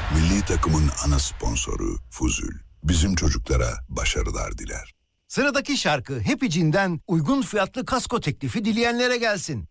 Milli takımın ana sponsoru Fuzul. Bizim çocuklara başarılar diler. Sıradaki şarkı Happy Jean'den uygun fiyatlı kasko teklifi dileyenlere gelsin.